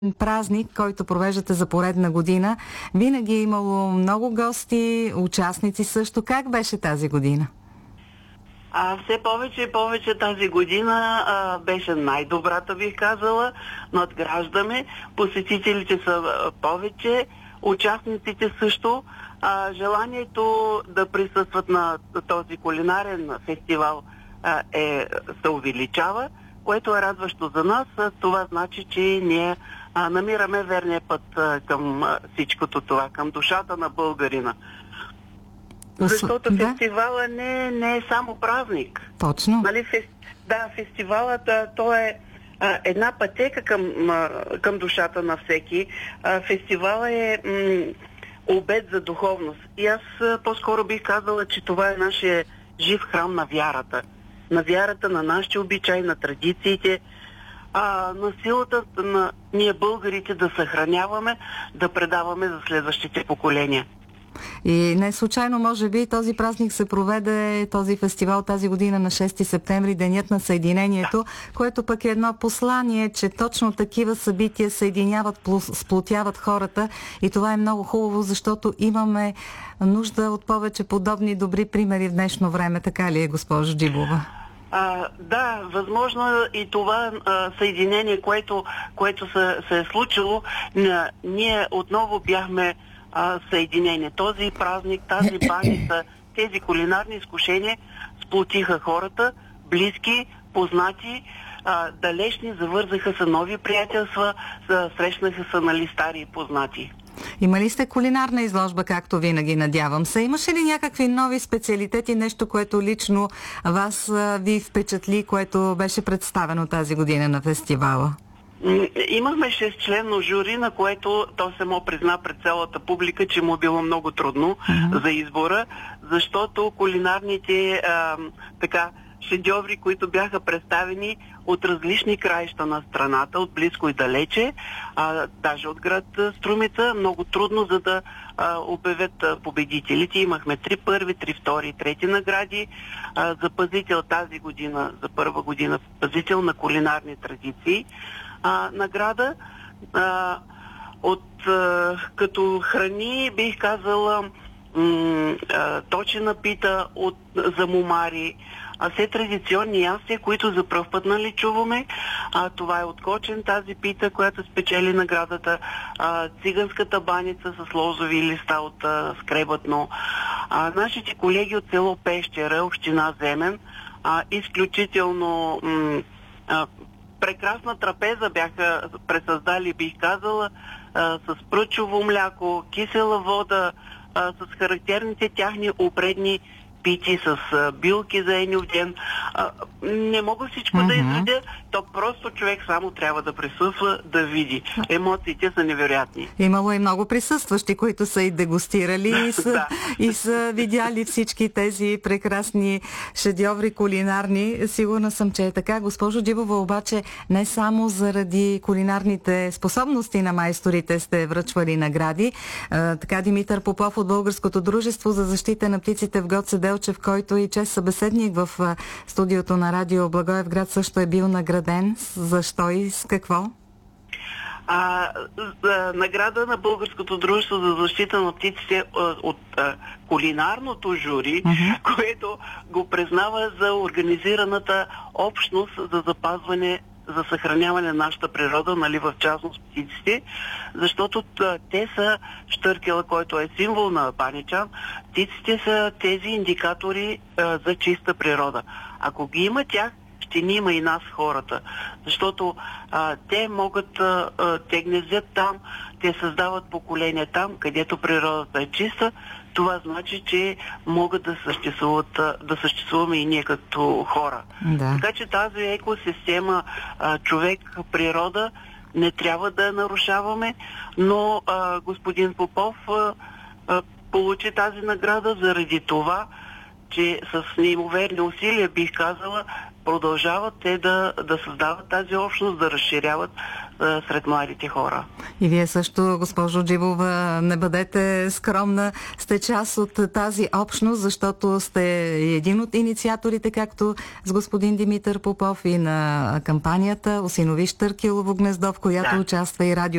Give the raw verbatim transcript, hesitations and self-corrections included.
празник, който провеждате за поредна година. Винаги е имало много гости, участници също. Как беше тази година? А все повече и повече тази година а, беше най-добрата, бих казала. Надграждаме. Посетителите са а, повече, участниците също. А, желанието да присъстват на този кулинарен фестивал а, е, се увеличава, което е радващо за нас. Това значи, че ние а, намираме верния път а, към а, всичкото това, към душата на българина. Защото да. фестивала не, не е само празник. Точно. Нали, фес... Да, фестивалът, а, то е а, една пътека към, а, към душата на всеки. А, фестивала е м, обет за духовност. И аз а, по-скоро бих казала, че това е нашия жив храм на вярата. На вярата, на нашите обичаи, на традициите, а, на силата на ние българите да съхраняваме, да предаваме за следващите поколения. И не случайно, може би, този празник се проведе, този фестивал тази година на шести септември, Денят на Съединението, което пък е едно послание, че точно такива събития съединяват, сплотяват хората, и това е много хубаво, защото имаме нужда от повече подобни добри примери в днешно време. Така ли е, госпожо Джибова? А, да, възможно е и това а, съединение, което, което се, се е случило. Н- ние отново бяхме а, съединение. Този празник, тази баница, тези кулинарни изкушения сплотиха хората, близки, познати, а, далечни, завързаха се нови приятелства, срещнаха се, нали, стари и познати. Има ли сте кулинарна изложба, както винаги, надявам се? Имаше ли някакви нови специалитети, нещо, което лично вас а, ви впечатли, което беше представено тази година на фестивала? Имахме шестчленно жури, на което то само призна пред цялата публика, че му било много трудно uh-huh. за избора, защото кулинарните а, така шедьоври, които бяха представени от различни краища на страната, от близко и далече, а, даже от град Струмица, много трудно, за да а, обявят а, победителите. Имахме три първи, три втори и трети награди. А, за пазител тази година, за първа година, пазител на кулинарни традиции. А, награда а, от а, като храни, бих казала, м- а, точена пита от, за мумари, а все традиционни ястия, които за пръв път, нали, чуваме. А, това е от Кочен, тази пита, която спечели наградата. А, циганската баница с лозови листа от а, скребътно. А, нашите колеги от село Пещера, община Земен, а, изключително м- а, прекрасна трапеза бяха пресъздали, бих казала, а, с пръчово мляко, кисела вода, а, с характерните тяхни обредни пити, с а, билки за еднив ден. А, не мога всичко uh-huh. да изредя, то просто човек само трябва да присъства, да види. Емоциите са невероятни. Имало и много присъстващи, които са и дегустирали и са, и са видяли всички тези прекрасни шедьоври кулинарни. Сигурна съм, че е така. Госпожо Джибова, обаче не само заради кулинарните способности на майсторите сте връчвали награди. А, така Димитър Попов от Българското дружество за защита на птиците в Гоце Делчев, който и чест събеседник в а, студиото на радио Благоевград, също е бил награден. Защо и с какво? А, а, награда на Българското дружество за защита на птиците а, от а, кулинарното жури, uh-huh. което го признава за организираната общност за запазване, за съхраняване на нашата природа, нали, в частност птиците, защото те са щъркела, който е символ на Баничан. Птиците са тези индикатори а, за чиста природа. Ако ги има тях, ще ни има и нас, хората. Защото а, те могат, а, а, те гнездят там, те създават поколения там, където природата е чиста. Това значи, че могат да съществуват, да съществуваме и ние като хора. Да. Така че тази екосистема, а, човек, природа, не трябва да нарушаваме, но а, господин Попов а, а, получи тази награда заради това, че с неимоверни усилия, бих казала, продължават те да, да създават тази общност, да разширяват а, сред младите хора. И вие също, госпожо Джибова, не бъдете скромна, сте част от тази общност, защото сте един от инициаторите, както с господин Димитър Попов, и на кампанията "Осинови Щъркелово гнездо", в която да. участва и радио